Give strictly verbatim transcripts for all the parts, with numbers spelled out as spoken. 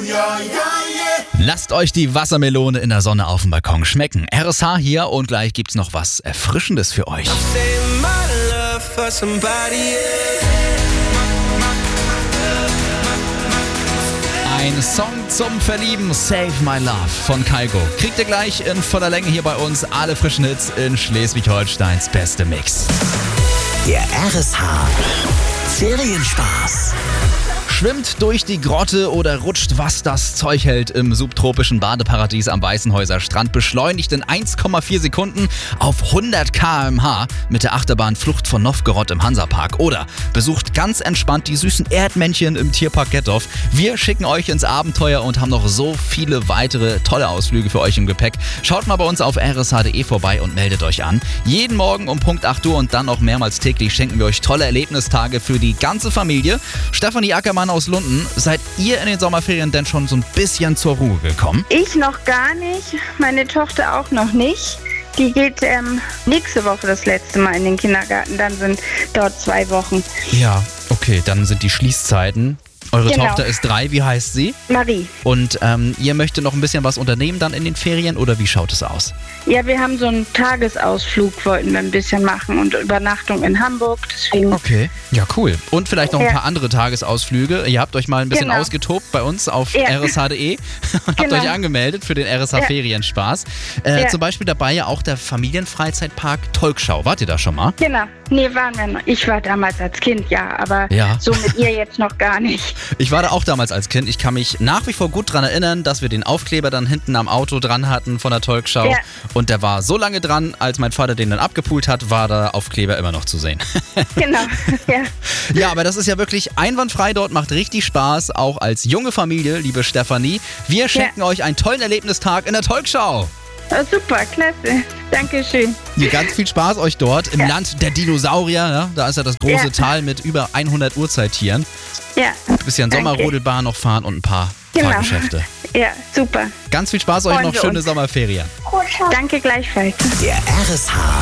Lasst euch die Wassermelone in der Sonne auf dem Balkon schmecken. R S H hier und gleich gibt's noch was Erfrischendes für euch. Ein Song zum Verlieben, Save My Love von Kygo. Kriegt ihr gleich in voller Länge hier bei uns alle frischen Hits in Schleswig-Holsteins beste Mix. Der R S H Ferienspaß. Schwimmt durch die Grotte oder rutscht, was das Zeug hält im subtropischen Badeparadies am Weißenhäuser Strand, beschleunigt in eins Komma vier Sekunden auf hundert Kilometer pro Stunde mit der Achterbahn Flucht von Novgorod im Hansapark oder besucht ganz entspannt die süßen Erdmännchen im Tierpark Gettorf. Wir schicken euch ins Abenteuer und haben noch so viele weitere tolle Ausflüge für euch im Gepäck. Schaut mal bei uns auf r s h punkt d e vorbei und meldet euch an. Jeden Morgen um Punkt acht Uhr und dann auch mehrmals täglich schenken wir euch tolle Erlebnistage für die ganze Familie. Stefanie Ackermann aus Lunden, seid ihr in den Sommerferien denn schon so ein bisschen zur Ruhe gekommen? Ich noch gar nicht, meine Tochter auch noch nicht. Die geht ähm, nächste Woche das letzte Mal in den Kindergarten, dann sind dort zwei Wochen. Ja, okay, dann sind die Schließzeiten. Eure Genau. Tochter ist drei, wie heißt sie? Marie. Und ähm, ihr möchtet noch ein bisschen was unternehmen dann in den Ferien oder wie schaut es aus? Ja, wir haben so einen Tagesausflug, wollten wir ein bisschen machen und Übernachtung in Hamburg, deswegen. Okay, ja cool. Und vielleicht noch ein Ja. paar andere Tagesausflüge. Ihr habt euch mal ein bisschen Genau. ausgetobt bei uns auf Ja. r s h punkt d e und Genau. habt euch angemeldet für den R S H Ja. Ferienspaß. Äh, Ja. Zum Beispiel dabei ja auch der Familienfreizeitpark Tolkschau. Wart ihr da schon mal? Genau. Nee, waren wir noch. Ich war damals als Kind, ja, aber Ja. so mit ihr jetzt noch gar nicht. Ich war da auch damals als Kind. Ich kann mich nach wie vor gut dran erinnern, dass wir den Aufkleber dann hinten am Auto dran hatten von der Tolkschau. Ja. Und der war so lange dran, als mein Vater den dann abgepult hat, war der Aufkleber immer noch zu sehen. Genau, ja. Ja, aber das ist ja wirklich einwandfrei dort, macht richtig Spaß, auch als junge Familie, liebe Stefanie. Wir schenken euch einen tollen Erlebnistag in der Tolkschau. Oh, super, klasse. Dankeschön. Hier ganz viel Spaß euch dort im Ja. Land der Dinosaurier. Ja? Da ist ja das große Ja. Tal mit über hundert Urzeittieren. Ja. Ein bisschen Danke. Sommerrodelbahn noch fahren und ein paar Genau. Fahrgeschäfte. Ja, super. Ganz viel Spaß euch Freuen noch, wir schöne uns. Sommerferien. Danke gleichfalls. Der R S H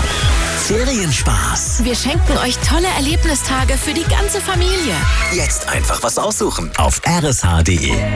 Ferienspaß. Wir schenken euch tolle Erlebnistage für die ganze Familie. Jetzt einfach was aussuchen auf r s h punkt d e.